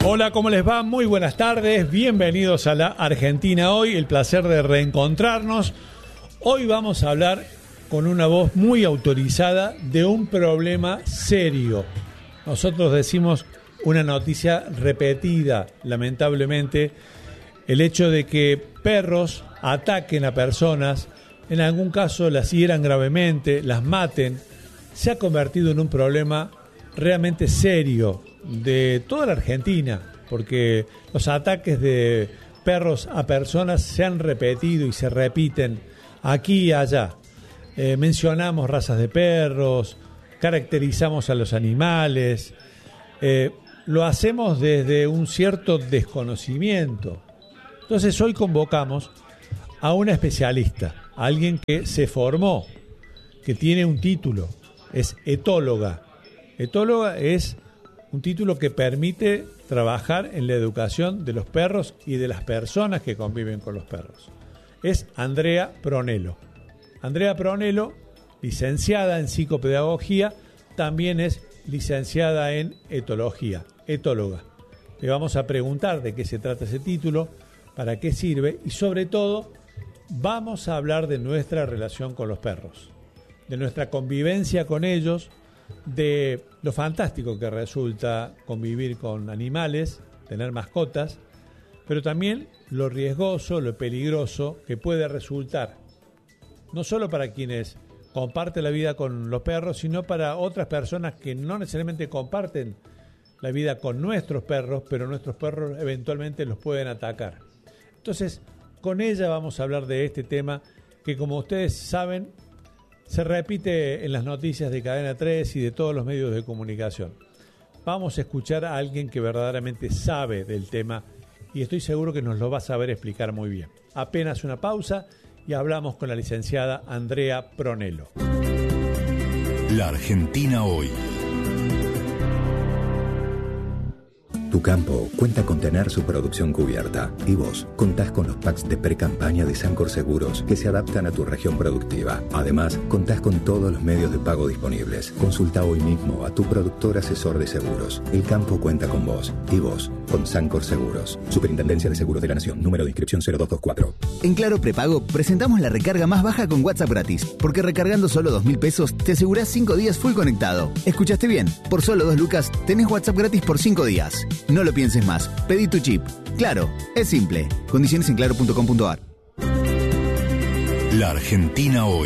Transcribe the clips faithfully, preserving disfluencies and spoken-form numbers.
Hola, ¿cómo les va? Muy buenas tardes, bienvenidos a la Argentina Hoy, el placer de reencontrarnos. Hoy vamos a hablar con una voz muy autorizada de un problema serio. Nosotros decimos una noticia repetida, lamentablemente, el hecho de que perros ataquen a personas, en algún caso las hieran gravemente, las maten, se ha convertido en un problema realmente serio de toda la Argentina, porque los ataques de perros a personas se han repetido y se repiten aquí y allá. Eh, mencionamos razas de perros, caracterizamos a los animales, eh, lo hacemos desde un cierto desconocimiento. Entonces hoy convocamos a una especialista, a alguien que se formó, que tiene un título, es etóloga. Etóloga es un título que permite trabajar en la educación de los perros y de las personas que conviven con los perros. Es Andrea Pronello. Andrea Pronello, licenciada en psicopedagogía, también es licenciada en etología, etóloga. Le vamos a preguntar de qué se trata ese título, para qué sirve y sobre todo vamos a hablar de nuestra relación con los perros, de nuestra convivencia con ellos, de lo fantástico que resulta convivir con animales, tener mascotas, pero también lo riesgoso, lo peligroso que puede resultar, no solo para quienes comparten la vida con los perros, sino para otras personas que no necesariamente comparten la vida con nuestros perros, pero nuestros perros eventualmente los pueden atacar. Entonces, con ella vamos a hablar de este tema que, como ustedes saben, se repite en las noticias de Cadena tres y de todos los medios de comunicación. Vamos a escuchar a alguien que verdaderamente sabe del tema y estoy seguro que nos lo va a saber explicar muy bien. Apenas una pausa y hablamos con la licenciada Andrea Pronello. La Argentina Hoy. Tu campo cuenta con tener su producción cubierta y vos contás con los packs de pre-campaña de Sancor Seguros que se adaptan a tu región productiva. Además, contás con todos los medios de pago disponibles. Consulta hoy mismo a tu productor asesor de seguros. El campo cuenta con vos y vos con Sancor Seguros. Superintendencia de Seguros de la Nación. Número de inscripción cero dos dos cuatro. En Claro Prepago presentamos la recarga más baja con WhatsApp gratis, porque recargando solo dos mil pesos te asegurás cinco días full conectado. ¿Escuchaste bien? Por solo dos lucas tenés WhatsApp gratis por cinco días. No lo pienses más. Pedí tu chip. Claro, es simple. Condiciones en claro punto com punto a r. La Argentina Hoy.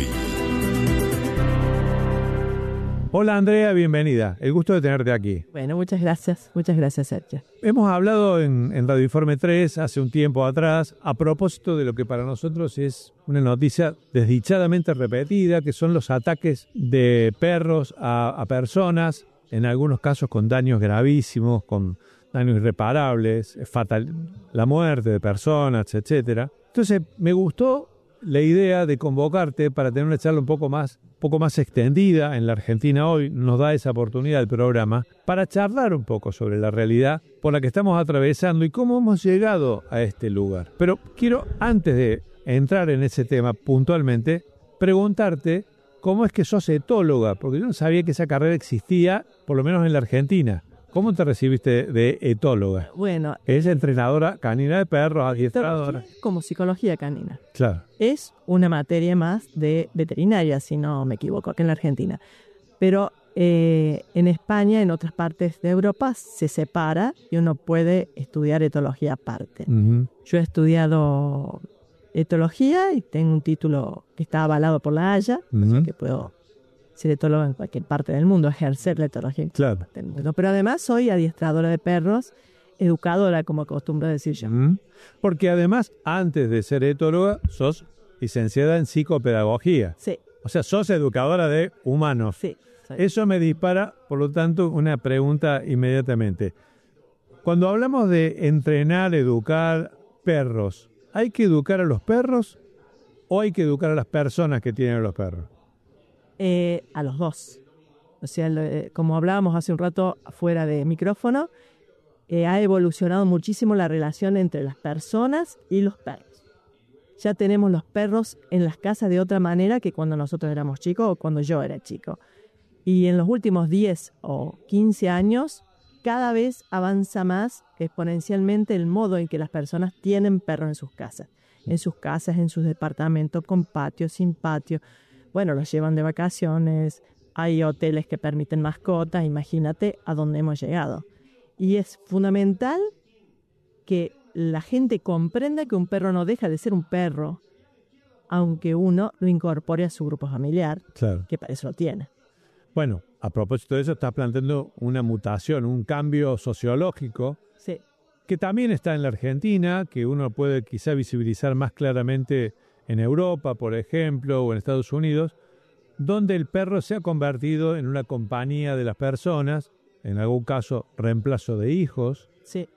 Hola Andrea, bienvenida. El gusto de tenerte aquí. Bueno, muchas gracias. Muchas gracias, Sergio. Hemos hablado en, en Radio Informe tres hace un tiempo atrás a propósito de lo que para nosotros es una noticia desdichadamente repetida, que son los ataques de perros a, a personas, en algunos casos con daños gravísimos, con daños irreparables, fatal, la muerte de personas, etcétera. Entonces me gustó la idea de convocarte para tener una charla un poco más, poco más extendida en la Argentina Hoy. Nos da esa oportunidad el programa para charlar un poco sobre la realidad por la que estamos atravesando y cómo hemos llegado a este lugar. Pero quiero, antes de entrar en ese tema puntualmente, preguntarte cómo es que sos etóloga, porque yo no sabía que esa carrera existía, por lo menos en la Argentina. ¿Cómo te recibiste de etóloga? Bueno, es entrenadora canina de perros, adiestradora. Como psicología canina. Claro. Es una materia más de veterinaria, si no me equivoco, aquí en la Argentina. Pero eh, en España, en otras partes de Europa, se separa y uno puede estudiar etología aparte. Uh-huh. Yo he estudiado etología y tengo un título que está avalado por la Haya, uh-huh. Así que puedo ser etólogo en cualquier parte del mundo, ejercer la etología en cualquier parte del mundo. Pero además soy adiestradora de perros, educadora, como acostumbro decir yo. Mm. Porque además, antes de ser etóloga, sos licenciada en psicopedagogía. Sí. O sea, sos educadora de humanos. Sí. Soy. Eso me dispara, por lo tanto, una pregunta inmediatamente. Cuando hablamos de entrenar, educar perros, ¿hay que educar a los perros o hay que educar a las personas que tienen a los perros? Eh, a los dos. O sea, lo, eh, como hablábamos hace un rato fuera de micrófono, eh, ha evolucionado muchísimo la relación entre las personas y los perros. Ya tenemos los perros en las casas de otra manera que cuando nosotros éramos chicos o cuando yo era chico. Y en los últimos diez o quince años cada vez avanza más exponencialmente el modo en que las personas tienen perros en sus casas. En sus casas, en sus departamentos, con patio, sin patio. Bueno, los llevan de vacaciones, hay hoteles que permiten mascotas, imagínate a dónde hemos llegado. Y es fundamental que la gente comprenda que un perro no deja de ser un perro, aunque uno lo incorpore a su grupo familiar, Claro. que para eso lo tiene. Bueno, a propósito de eso, estás planteando una mutación, un cambio sociológico Sí, que también está en la Argentina, que uno puede quizá visibilizar más claramente en Europa, por ejemplo, o en Estados Unidos, donde el perro se ha convertido en una compañía de las personas, en algún caso reemplazo de hijos, sí,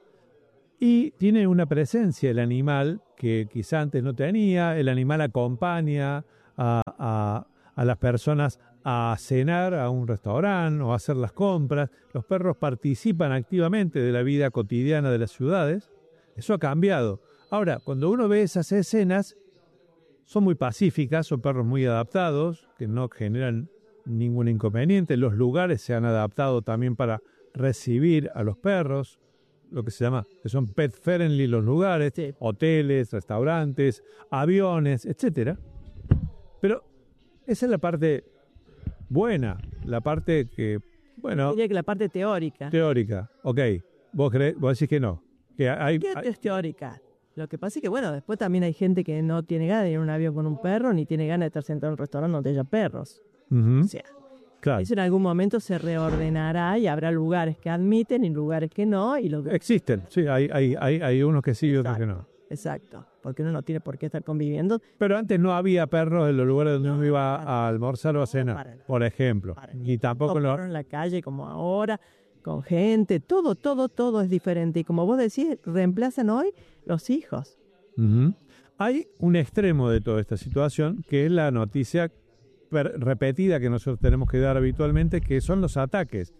y tiene una presencia el animal que quizá antes no tenía. El animal acompaña a, a, a las personas a cenar a un restaurante o a hacer las compras. Los perros participan activamente de la vida cotidiana de las ciudades. Eso ha cambiado. Ahora, cuando uno ve esas escenas, son muy pacíficas, son perros muy adaptados, que no generan ningún inconveniente. Los lugares se han adaptado también para recibir a los perros, lo que se llama, que son pet friendly los lugares, Sí. hoteles, restaurantes, aviones, etcétera. Pero esa es la parte buena, la parte que, bueno, diría que la parte teórica. teórica. Ok, vos, crees, vos decís que no. Que hay, ¿Qué hay- es teórica? Lo que pasa es que, bueno, después también hay gente que no tiene ganas de ir a un avión con un perro, ni tiene ganas de estar sentado en un restaurante donde haya perros. Ujú, O sea, claro. eso en algún momento se reordenará y habrá lugares que admiten y lugares que no. Y lo... Existen, sí, hay, hay, hay, hay unos que sí y otros que no. Exacto, porque uno no tiene por qué estar conviviendo. Pero antes no había perros en los lugares donde uno iba para a almorzar o a cenar, para nada. por ejemplo. Para Y tampoco Todo lo... perro en la calle como ahora, con gente, todo, todo, todo es diferente. Y como vos decís, reemplazan hoy los hijos. Ujú. Hay un extremo de toda esta situación, que es la noticia per- repetida que nosotros tenemos que dar habitualmente, que son los ataques.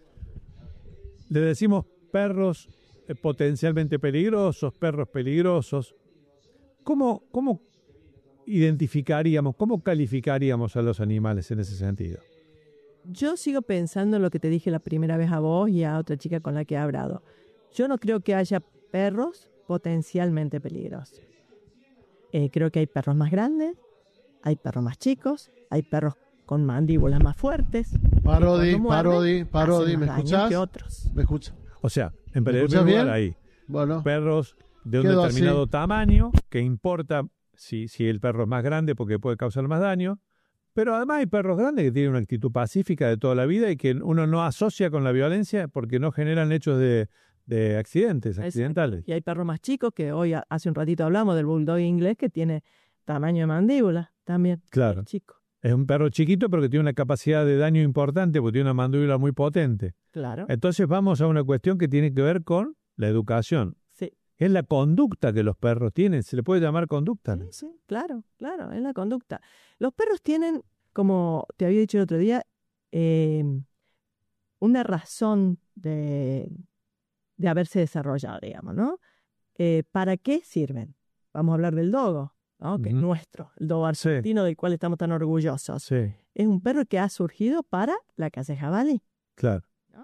Le decimos perros eh, potencialmente peligrosos, perros peligrosos. ¿Cómo, cómo identificaríamos, cómo calificaríamos a los animales en ese sentido? Yo sigo pensando en lo que te dije la primera vez a vos y a otra chica con la que he hablado. Yo no creo que haya perros potencialmente peligrosos. Eh, creo que hay perros más grandes, hay perros más chicos, hay perros con mandíbulas más fuertes. Parodi, que cuando Parodi, muerden, Parodi, hacen ¿me más daño escuchás? que otros. ¿Me escuchas? O sea, en ¿Me primer escuchás lugar bien? hay Bueno, perros de un Quedo determinado así. tamaño, que importa si, si el perro es más grande porque puede causar más daño, pero además hay perros grandes que tienen una actitud pacífica de toda la vida y que uno no asocia con la violencia porque no generan hechos de, de accidentes, Exacto. accidentales. Y hay perros más chicos, que hoy a- hace un ratito hablamos del bulldog inglés, que tiene tamaño de mandíbula también. Claro. Es chico, Es un perro chiquito pero que tiene una capacidad de daño importante porque tiene una mandíbula muy potente. claro. Entonces vamos a una cuestión que tiene que ver con la educación. Sí. Es la conducta que los perros tienen, se le puede llamar conducta. Sí, sí, claro, claro, es la conducta. Los perros tienen, como te había dicho el otro día, eh, una razón de, de haberse desarrollado, digamos, ¿no? Eh, ¿Para qué sirven? Vamos a hablar del dogo, ¿no? Que es Ujú. nuestro, el dogo Sí. argentino del cual estamos tan orgullosos. Sí, Es un perro que ha surgido para la caza de jabalí. claro.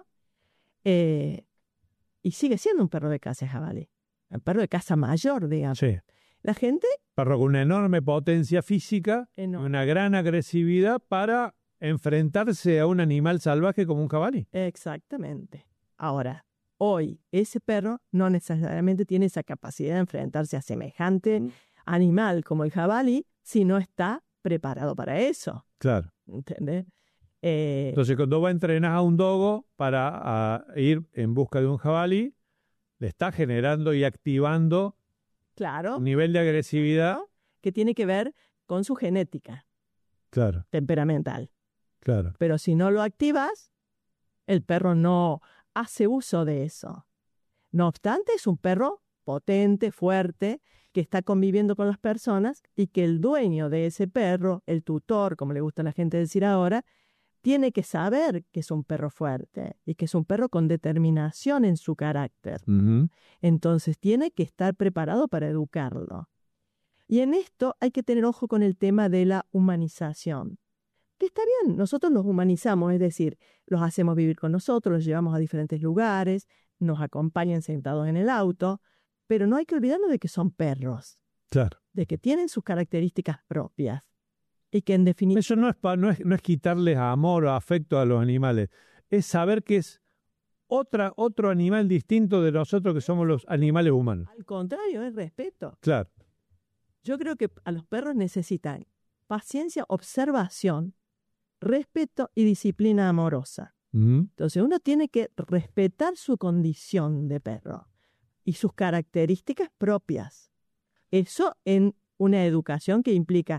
Eh, y sigue siendo un perro de caza de jabalí. Un perro de caza mayor, digamos. Sí. La gente, Perro con una enorme potencia física, Enorme. una gran agresividad para enfrentarse a un animal salvaje como un jabalí. exactamente. Ahora, hoy ese perro no necesariamente tiene esa capacidad de enfrentarse a semejante animal como el jabalí si no está preparado para eso. Claro. ¿Entendés? Eh, Entonces, cuando va a entrenar a un dogo para a, ir en busca de un jabalí, le está generando y activando claro, un nivel de agresividad. que tiene que ver con su genética Claro, temperamental. claro. Pero si no lo activas, el perro no hace uso de eso. No obstante, es un perro potente, fuerte, que está conviviendo con las personas y que el dueño de ese perro, el tutor, como le gusta a la gente decir ahora, tiene que saber que es un perro fuerte y que es un perro con determinación en su carácter. Ujú. Entonces tiene que estar preparado para educarlo. Y en esto hay que tener ojo con el tema de la humanización. Que está bien, nosotros los humanizamos, es decir, los hacemos vivir con nosotros, los llevamos a diferentes lugares, nos acompañan sentados en el auto, pero no hay que olvidarnos de que son perros, Claro. de que tienen sus características propias y que en definitiva... Eso no es, pa- no es, no es quitarles amor o afecto a los animales, es saber que es otra, otro animal distinto de nosotros que somos los animales humanos. Al contrario, es respeto. Claro. Yo creo que a los perros necesitan paciencia, observación, respeto y disciplina amorosa. Mm. Entonces uno tiene que respetar su condición de perro y sus características propias. Eso en una educación que implica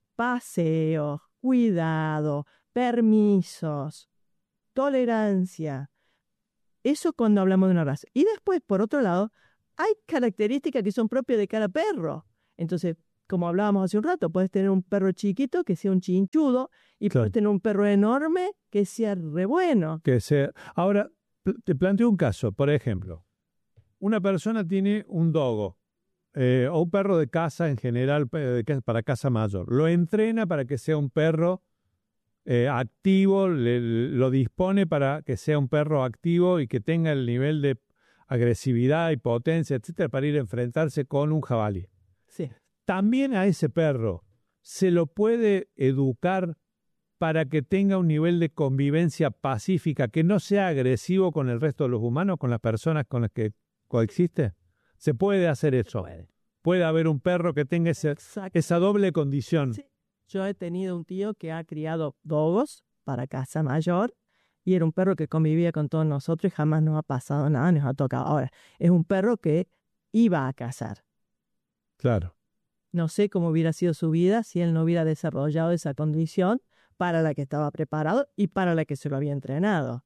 paseos, cuidado, permisos, tolerancia. Eso cuando hablamos de una raza. Y después, por otro lado, hay características que son propias de cada perro. Entonces, como hablábamos hace un rato, puedes tener un perro chiquito que sea un chinchudo y Claro. puedes tener un perro enorme que sea re bueno. Que sea... Ahora, pl- te planteo un caso. Por ejemplo, una persona tiene un dogo eh, o un perro de casa en general, pe- de ca- para casa mayor. Lo entrena para que sea un perro eh, activo, le- lo dispone para que sea un perro activo y que tenga el nivel de agresividad y potencia, etcétera, para ir a enfrentarse con un jabalí. Sí. También a ese perro se lo puede educar para que tenga un nivel de convivencia pacífica, que no sea agresivo con el resto de los humanos, con las personas con las que coexiste. ¿Se puede hacer eso? Puede. Puede haber un perro que tenga ese- Exacto. esa doble condición. Sí. Yo he tenido un tío que ha criado dogos para casa mayor y era un perro que convivía con todos nosotros y jamás nos ha pasado nada, nos ha tocado. Ahora, es un perro que iba a cazar. Claro. No sé cómo hubiera sido su vida si él no hubiera desarrollado esa condición para la que estaba preparado y para la que se lo había entrenado.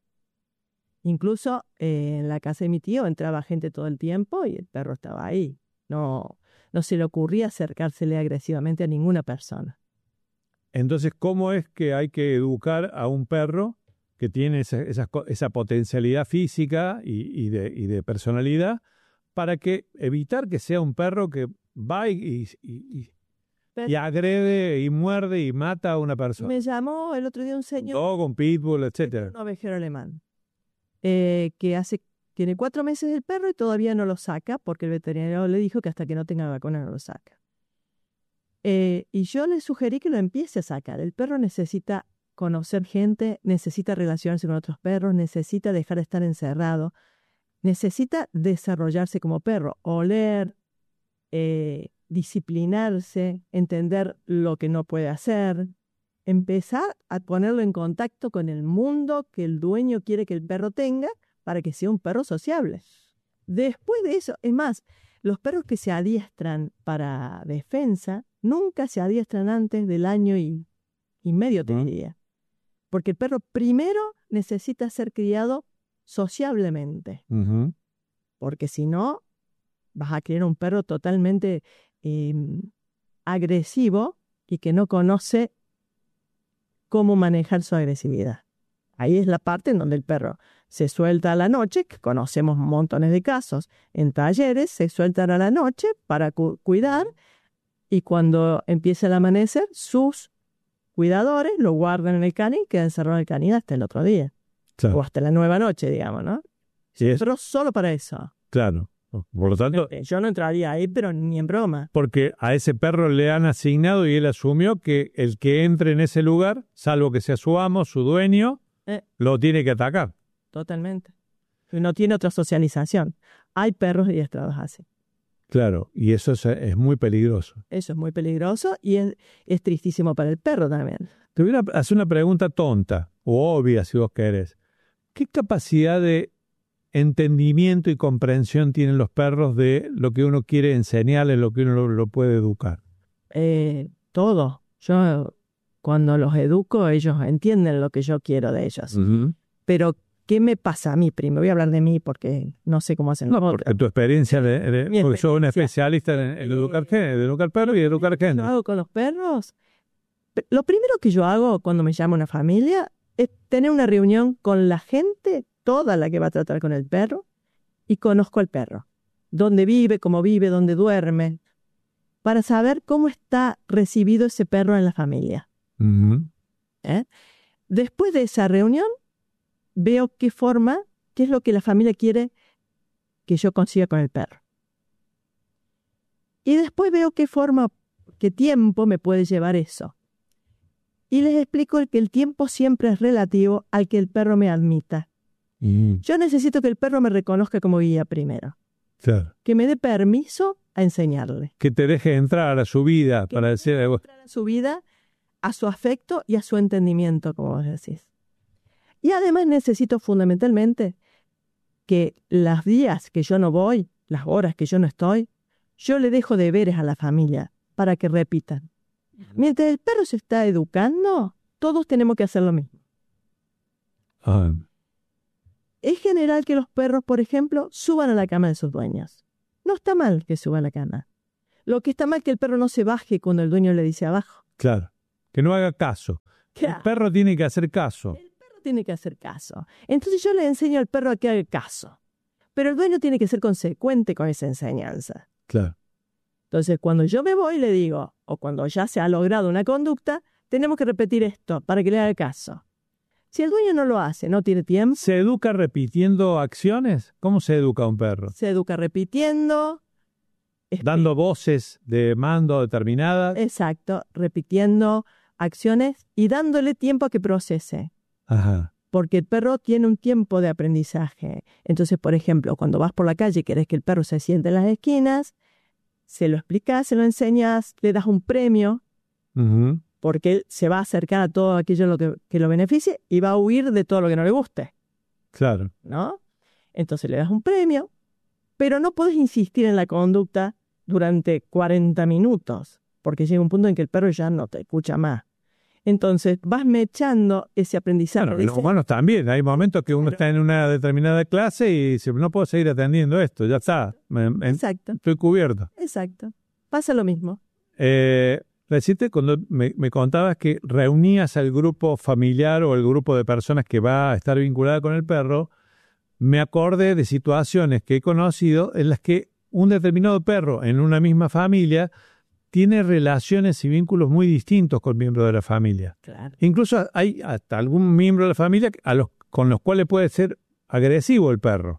Incluso eh, en la casa de mi tío entraba gente todo el tiempo y el perro estaba ahí. No, no se le ocurría acercársele agresivamente a ninguna persona. Entonces, ¿cómo es que hay que educar a un perro que tiene esa, esa, esa potencialidad física y, y, de, y de personalidad para que evitar que sea un perro que va y, y, y, y agrede y muerde y mata a una persona? Me llamó el otro día un Un señor, dog, un pitbull, etcétera. un ovejero alemán, eh, que hace, tiene cuatro meses el perro y todavía no lo saca porque el veterinario le dijo que hasta que no tenga vacuna no lo saca. Eh, y yo le sugerí que lo empiece a sacar. El perro necesita conocer gente, necesita relacionarse con otros perros, necesita dejar de estar encerrado, necesita desarrollarse como perro, oler, eh, disciplinarse, entender lo que no puede hacer, empezar a ponerlo en contacto con el mundo que el dueño quiere que el perro tenga para que sea un perro sociable. Después de eso, es más, los perros que se adiestran para defensa nunca se adiestran antes del año y, y medio, te Ujú. diría. Porque el perro primero necesita ser criado sociablemente, Ujú. porque si no, vas a criar un perro totalmente eh, agresivo y que no conoce cómo manejar su agresividad. Ahí es la parte en donde el perro se suelta a la noche, que conocemos montones de casos. En talleres se sueltan a la noche para cu- cuidar y cuando empieza el amanecer, sus cuidadores lo guardan en el canín y queda encerrado en el canín hasta el otro día. Claro. O hasta la nueva noche, digamos, ¿no? Sí, es- Pero solo para eso. claro. Por lo tanto, Eh, Yo no entraría ahí, pero ni en broma. porque a ese perro le han asignado y él asumió que el que entre en ese lugar, salvo que sea su amo, su dueño, Eh. lo tiene que atacar. Totalmente. Y no tiene otra socialización. Hay perros adiestrados así. Claro, y eso es, es muy peligroso. Eso es muy peligroso y es, es tristísimo para el perro también. Te voy a hacer una pregunta tonta, o obvia si vos querés. ¿Qué capacidad de entendimiento y comprensión tienen los perros de lo que uno quiere enseñarles, lo que uno lo, lo puede educar? Eh, todo. Yo cuando los educo, ellos entienden lo que yo quiero de ellos. Ujú. Pero, ¿qué me pasa a mí primero? Voy a hablar de mí porque no sé cómo hacen No, los porque otros. tu experiencia, de, de- Mi porque sos una experiencia. especialista en, en educar gente, de educar perros y educar Yo gente. hago con los perros. Pe- Lo primero que yo hago cuando me llama una familia es tener una reunión con la gente, toda la que va a tratar con el perro, y conozco al perro. Dónde vive, cómo vive, dónde duerme, para saber cómo está recibido ese perro en la familia. Ujú. ¿eh? Después de esa reunión, veo qué forma, qué es lo que la familia quiere que yo consiga con el perro. Y después veo qué forma, qué tiempo me puede llevar eso. Y les explico que el tiempo siempre es relativo al que el perro me admita. Mm. Yo necesito que el perro me reconozca como guía primero. Claro. Que me dé permiso a enseñarle. Que te deje entrar a su vida Que para me decir... deje entrar a su vida, a su afecto y a su entendimiento, como vos decís. Y además necesito fundamentalmente que los días que yo no voy, las horas que yo no estoy, yo le dejo deberes a la familia para que repitan. Mientras el perro se está educando, todos tenemos que hacer lo mismo. Ah, Es general que los perros, por ejemplo, suban a la cama de sus dueños. No está mal que suba a la cama. Lo que está mal es que el perro no se baje cuando el dueño le dice abajo. claro. Que no haga caso. Claro. El perro tiene que hacer caso. El perro tiene que hacer caso. Entonces yo le enseño al perro a que haga caso. Pero el dueño tiene que ser consecuente con esa enseñanza. Claro. Entonces, cuando yo me voy, le digo, o cuando ya se ha logrado una conducta, tenemos que repetir esto para que le haga caso. Si el dueño no lo hace, no tiene tiempo, ¿Se educa repitiendo acciones? ¿Cómo se educa un perro? se educa repitiendo. espe- Dando voces de mando determinadas. Exacto, repitiendo acciones y dándole tiempo a que procese. Ajá. Porque el perro tiene un tiempo de aprendizaje. Entonces, por ejemplo, cuando vas por la calle y querés que el perro se siente en las esquinas, se lo explicás, se lo enseñas, le das un premio, Ujú. porque él se va a acercar a todo aquello lo que, que lo beneficie y va a huir de todo lo que no le guste, Claro. ¿no? Entonces le das un premio, pero no podés insistir en la conducta durante cuarenta minutos, porque llega un punto en que el perro ya no te escucha más. Entonces vas mechando ese aprendizaje. Claro, de los ese- humanos también. Hay momentos que uno Pero- está en una determinada clase y dice, no puedo seguir atendiendo esto, ya está. Me- me- Exacto, estoy cubierto. exacto. Pasa lo mismo. Eh, Recite, cuando me, me contabas que reunías al grupo familiar o el grupo de personas que va a estar vinculada con el perro, me acordé de situaciones que he conocido en las que un determinado perro en una misma familia tiene relaciones y vínculos muy distintos con miembros de la familia. Claro. Incluso hay hasta algún miembro de la familia a los, con los cuales puede ser agresivo el perro.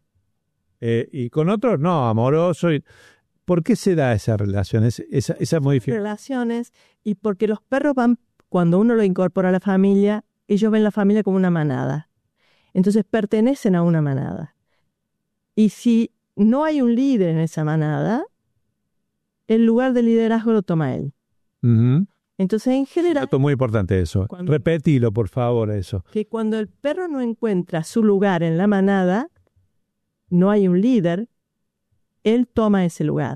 Eh, y con otros no, amoroso. Y, ¿por qué se da esa relación, esa, esa, esa modificación? Relaciones, y porque los perros van, cuando uno lo incorpora a la familia, ellos ven la familia como una manada. Entonces pertenecen a una manada. Y si no hay un líder en esa manada, el lugar de liderazgo lo toma él. Ujú. Entonces, en general, Dato muy importante eso. Cuando- Repetilo, por favor, eso. que cuando el perro no encuentra su lugar en la manada, no hay un líder, él toma ese lugar.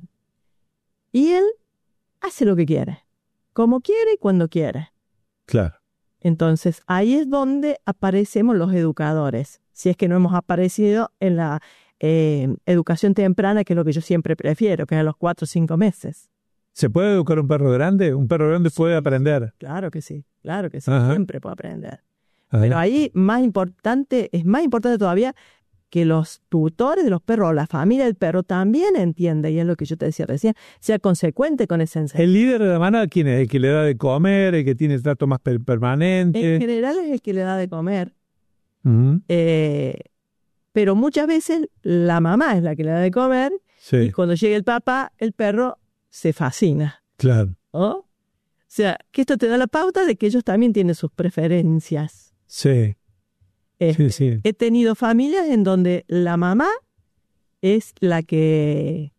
Y él hace lo que quiere, como quiere y cuando quiere. Claro. Entonces, ahí es donde aparecemos los educadores, si es que no hemos aparecido en la eh, educación temprana, que es lo que yo siempre prefiero, que es a los cuatro o cinco meses. ¿Se puede educar un perro grande? Un perro grande puede aprender. Claro que sí, claro que sí, Ajá. siempre puedo aprender. Ajá. Pero ahí más importante, es más importante todavía que los tutores de los perros o la familia del perro también entienda, y es lo que yo te decía recién, sea consecuente con esa enseñanza. ¿El líder de la manada quién es? ¿El que le da de comer? ¿El que tiene el trato más per- permanente? En general es el que le da de comer, Ujú. eh, pero muchas veces la mamá es la que le da de comer, Sí, y cuando llega el papá, el perro se fascina, claro. ¿no? O sea, que esto te da la pauta de que ellos también tienen sus preferencias. Sí, Este, sí, sí. He tenido familias en donde la mamá es la que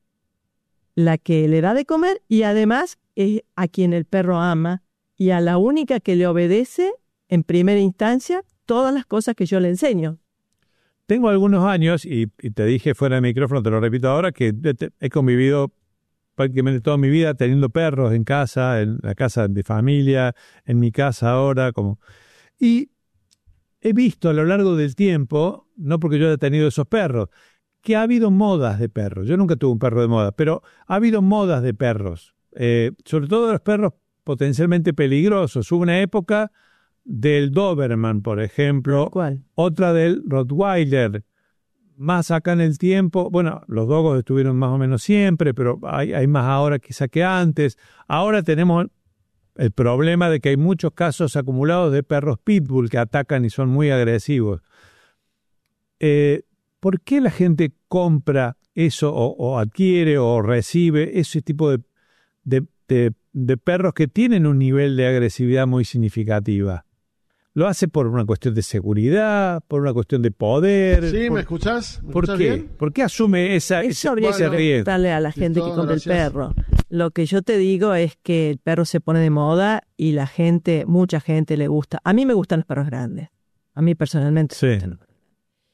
la que le da de comer y además es a quien el perro ama y a la única que le obedece en primera instancia todas las cosas que yo le enseño. Tengo algunos años, y, y te dije fuera de micrófono, te lo repito ahora, que de- te- he convivido prácticamente toda mi vida teniendo perros en casa, en la casa de familia, en mi casa ahora, como... Y he visto a lo largo del tiempo, no porque yo haya tenido esos perros, que ha habido modas de perros. Yo nunca tuve un perro de moda, pero ha habido modas de perros, eh, sobre todo de los perros potencialmente peligrosos. Hubo una época del Doberman, por ejemplo, ¿Cuál? otra del Rottweiler. Más acá en el tiempo, bueno, los dogos estuvieron más o menos siempre, pero hay, hay más ahora quizá que antes. Ahora tenemos el problema de que hay muchos casos acumulados de perros pitbull que atacan y son muy agresivos. Eh, ¿por qué la gente compra eso o, o adquiere o recibe ese tipo de, de, de, de perros que tienen un nivel de agresividad muy significativa? ¿Lo hace por una cuestión de seguridad, por una cuestión de poder? Sí, por, ¿me escuchás? ¿Me ¿Por escuchás qué? bien? ¿Por qué asume esa, Es ese, sobre ese riesgo? darle a la gente Listo, que compra gracias. el perro. Lo que yo te digo es que el perro se pone de moda y la gente, mucha gente le gusta. A mí me gustan los perros grandes. A mí personalmente. Sí. Me gustan los perros grandes.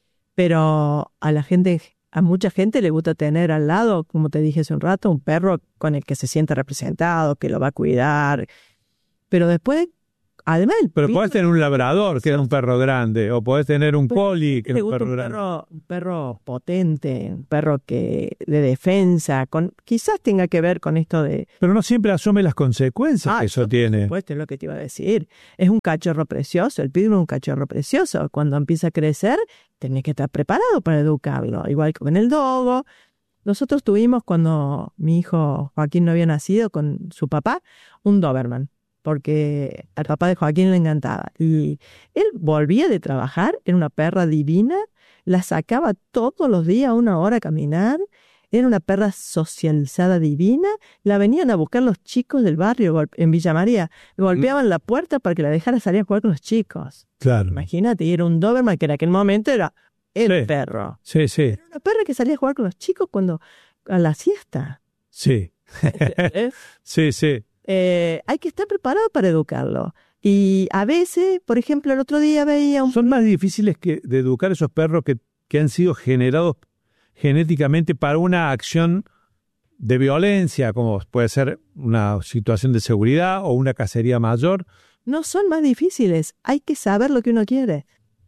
Pero a la gente, a mucha gente le gusta tener al lado, como te dije hace un rato, un perro con el que se sienta representado, que lo va a cuidar. Pero después, además el Pero pitbull- podés tener un labrador, que es un perro grande, o podés tener un collie, que le es un gusta perro un grande. perro, un perro potente, un perro que de defensa, con quizás tenga que ver con esto de Pero no siempre asume las consecuencias Ah, que eso yo, tiene. Pues es lo que te iba a decir. Es un cachorro precioso, el pitbull es un cachorro precioso. Cuando empieza a crecer, tenés que estar preparado para educarlo. Igual que con el dogo. Nosotros tuvimos, cuando mi hijo Joaquín no había nacido, con su papá, un Doberman. Porque al papá de Joaquín le encantaba. Y él volvía de trabajar, era una perra divina, la sacaba todos los días una hora a caminar. Era una perra socializada divina. La venían a buscar los chicos del barrio gol- en Villa María. Golpeaban la puerta para que la dejara salir a jugar con los chicos. Claro. Imagínate, y era un Doberman que en aquel momento era el Sí. perro. Sí, sí, Era una perra que salía a jugar con los chicos cuando a la siesta. sí. ¿Entendés? Sí, sí. Eh, hay que estar preparado para educarlo. Y a veces, por ejemplo, el otro día veía un... Son más difíciles que de educar esos perros que, que han sido generados genéticamente para una acción de violencia, como puede ser una situación de seguridad o una cacería mayor. No son más difíciles. Hay que saber lo que uno quiere.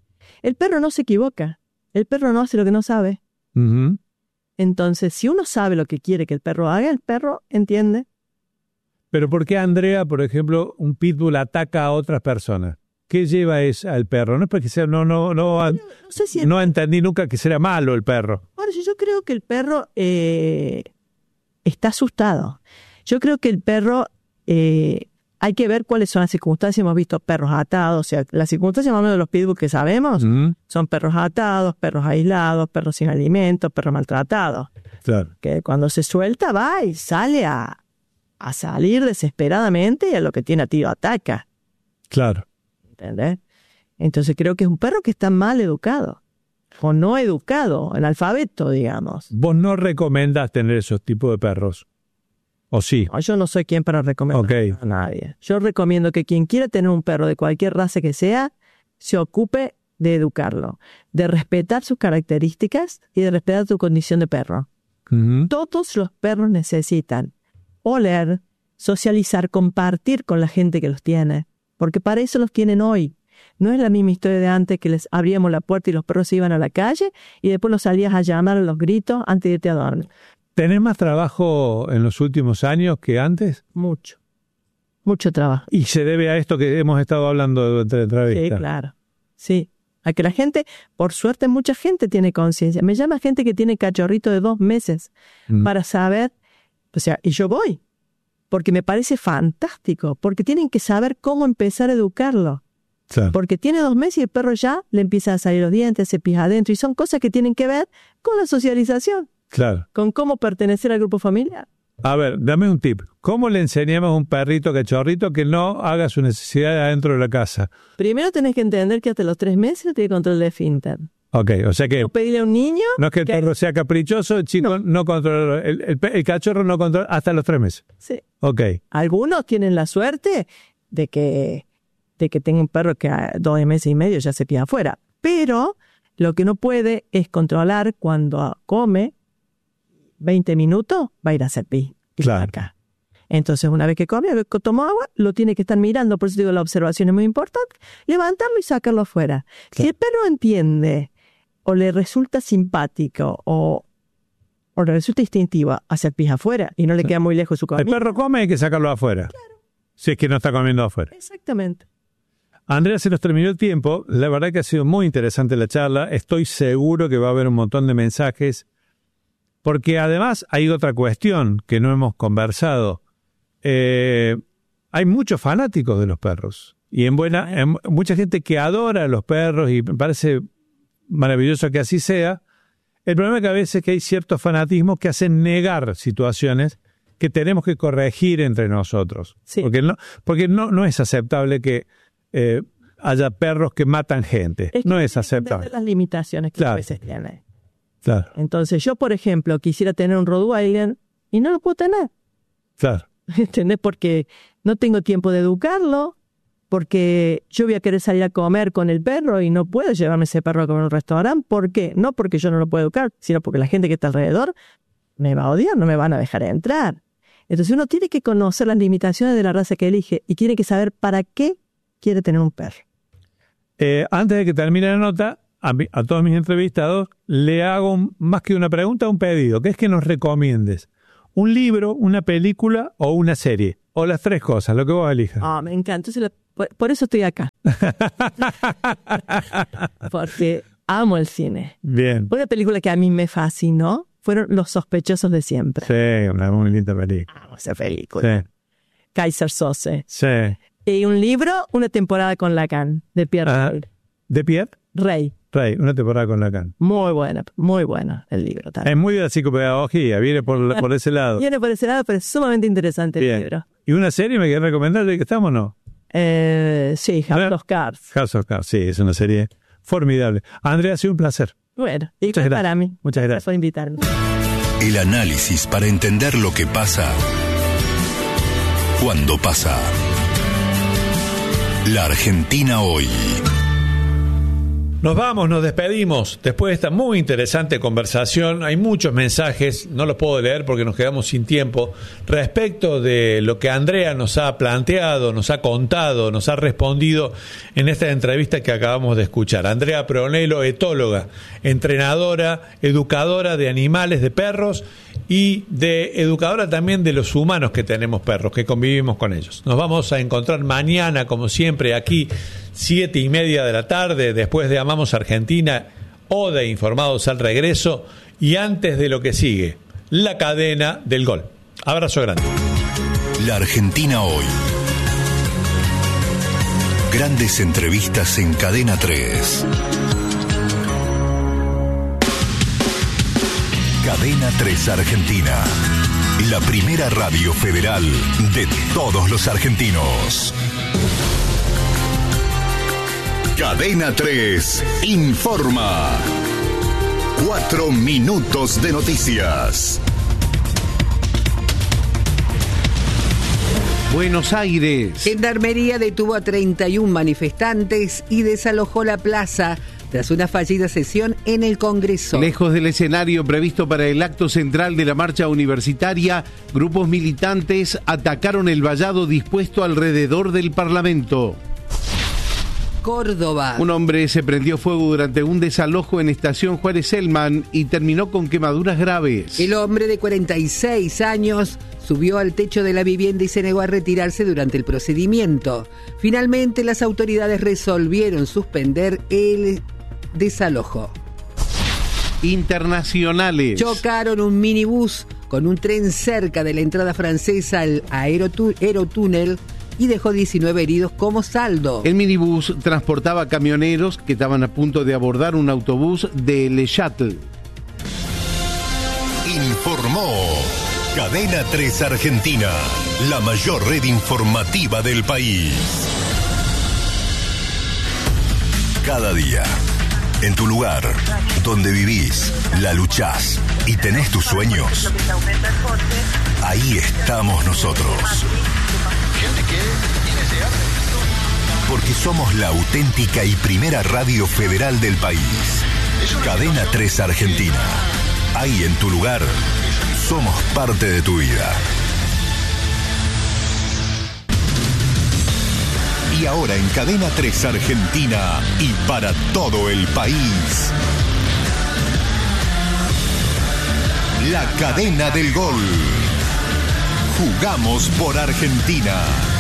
El perro no se equivoca. El perro no hace lo que no sabe. Ujú. Entonces, si uno sabe lo que quiere que el perro haga, el perro entiende. Pero ¿por qué Andrea, por ejemplo, un pitbull ataca a otras personas? ¿Qué lleva es al perro? No es porque sea, no, no, no, No sé si... no entendí nunca que sea malo el perro. Ahora, yo creo que el perro eh, está asustado. Yo creo que el perro... Eh, hay que ver cuáles son las circunstancias. Hemos visto perros atados. O sea, las circunstancias más o menos de los pitbull que sabemos Mm, son perros atados, perros aislados, perros sin alimentos, perros maltratados. claro. Que cuando se suelta va y sale a, a salir desesperadamente y a lo que tiene a tiro ataca. Claro. ¿Entendés? Entonces creo que es un perro que está mal educado. O no educado, analfabeto, digamos. Vos no recomendás tener esos tipos de perros. ¿O sí? No, yo no soy quien para recomendar Ok. a nadie. Yo recomiendo que quien quiera tener un perro de cualquier raza que sea, se ocupe de educarlo, de respetar sus características y de respetar su condición de perro. Ujú. Todos los perros necesitan oler, socializar, compartir con la gente que los tiene, porque para eso los tienen hoy. No es la misma historia de antes que les abríamos la puerta y los perros se iban a la calle y después los salías a llamar a los gritos antes de irte a dormir. ¿Tenés más trabajo en los últimos años que antes? Mucho, mucho trabajo. Y se debe a esto que hemos estado hablando durante la Sí, entrevista. claro. Sí. A que la gente, por suerte, mucha gente tiene conciencia. Me llama gente que tiene cachorrito de dos meses Mm. para saber, o sea, y yo voy, porque me parece fantástico, porque tienen que saber cómo empezar a educarlo. Claro. Porque tiene dos meses y el perro ya le empieza a salir los dientes, se pija adentro, y son cosas que tienen que ver con la socialización, Claro. con cómo pertenecer al grupo familiar. A ver, dame un tip. ¿Cómo le enseñamos a un perrito cachorrito que no haga su necesidad adentro de la casa? Primero tenés que entender que hasta los tres meses no tiene control de esfínter. Ok, o sea que No pedirle a un niño no es que el que- perro sea caprichoso, el chico no, controla, el, el, pe- el cachorro no controla hasta los tres meses. Sí. Ok, Algunos tienen la suerte de que, de que tenga un perro que a dos meses y medio ya se pide afuera. Pero lo que no puede es controlar cuando come veinte minutos, va a ir a hacer pis y Claro. caca. Entonces, una vez que come, una vez que tomó agua, lo tiene que estar mirando. Por eso digo, la observación es muy importante. Levantarlo y sacarlo afuera. Si el perro entiende o le resulta simpático o, o le resulta instintivo hacer pis afuera y no le queda muy lejos su el comida. perro come, hay que sacarlo afuera. Si es que no está comiendo afuera. Exactamente. Andrea, se nos terminó el tiempo. La verdad que ha sido muy interesante la charla. Estoy seguro que va a haber un montón de mensajes. Porque además hay otra cuestión que no hemos conversado. Eh, hay muchos fanáticos de los perros. Y en buena, en- mucha gente que adora a los perros y me parece maravilloso que así sea. El problema es que a veces que hay ciertos fanatismos que hacen negar situaciones que tenemos que corregir entre nosotros. Sí. Porque no, porque no, no es aceptable que eh, haya perros que matan gente. Es que no es hay que aceptable. entender las limitaciones que Claro. a veces tiene. Claro, Entonces, yo, por ejemplo, quisiera tener un Rottweiler y no lo puedo tener. claro. ¿Entendés? Porque no tengo tiempo de educarlo, porque yo voy a querer salir a comer con el perro y no puedo llevarme ese perro a comer a un restaurante. ¿Por qué? No porque yo no lo puedo educar, sino porque la gente que está alrededor me va a odiar, no me van a dejar entrar. Entonces uno tiene que conocer las limitaciones de la raza que elige y tiene que saber para qué quiere tener un perro. Eh, antes de que termine la nota, a, mi- a todos mis entrevistados le hago un- más que una pregunta, un pedido, que es que nos recomiendes un libro, una película o una serie, o las tres cosas, lo que vos elijas. Ah, me encanta. Entonces, la- por, por eso estoy acá. Porque amo el cine. Bien, Una película que a mí me fascinó fueron Los sospechosos de siempre. sí, una muy linda película. Amo esa película. Sí, Kaiser Sose. sí. Y un libro, Una temporada con Lacan, de Pierre Ah, Rey. ¿De Pierre? Rey. Rey, una temporada con Lacan. Muy buena, muy bueno el libro Es también. muy de la psicopedagogía, viene por, por ese lado. Viene por ese lado, pero es sumamente interesante el Bien. libro. ¿Y una serie me querés recomendar de que estamos o no? Eh, sí, A ver. House of Cards. House of Cards, sí, es una serie formidable. Andrea, ha sido un placer. Bueno, y Muchas gracias. para mí. Muchas gracias. por invitarme. El análisis para entender lo que pasa cuando pasa. La Argentina hoy. Nos vamos, nos despedimos. Después de esta muy interesante conversación, hay muchos mensajes, no los puedo leer porque nos quedamos sin tiempo, respecto de lo que Andrea nos ha planteado, nos ha contado, nos ha respondido en esta entrevista que acabamos de escuchar. Andrea Pronello, etóloga, entrenadora, educadora de animales, de perros y de educadora también de los humanos que tenemos perros, que convivimos con ellos. Nos vamos a encontrar mañana, como siempre, aquí, siete y media de la tarde, después de Amamos Argentina o de Informados al Regreso, y antes de lo que sigue, la cadena del gol. Abrazo grande. La Argentina hoy. Grandes entrevistas en Cadena tres. Cadena tres Argentina. La primera radio federal de todos los argentinos. Cadena tres informa. Cuatro minutos de noticias. Buenos Aires. Gendarmería detuvo a treinta y un manifestantes y desalojó la plaza tras una fallida sesión en el Congreso. Lejos del escenario previsto para el acto central de la marcha universitaria, grupos militantes atacaron el vallado dispuesto alrededor del Parlamento. Córdoba. Un hombre se prendió fuego durante un desalojo en Estación Juárez Selman y terminó con quemaduras graves. El hombre de cuarenta y seis años subió al techo de la vivienda y se negó a retirarse durante el procedimiento. Finalmente, las autoridades resolvieron suspender el desalojo. Internacionales. Chocaron un minibús con un tren cerca de la entrada francesa al aerotú- aerotúnel y dejó diecinueve heridos como saldo. El minibús transportaba camioneros que estaban a punto de abordar un autobús de Le Shuttle. Informó Cadena tres Argentina, la mayor red informativa del país. Cada día, en tu lugar, donde vivís, la luchás y tenés tus sueños, ahí estamos nosotros. Porque somos la auténtica y primera radio federal del país. Cadena tres Argentina. Ahí en tu lugar, somos parte de tu vida. Y ahora en Cadena tres Argentina y para todo el país. La cadena del gol. Jugamos por Argentina.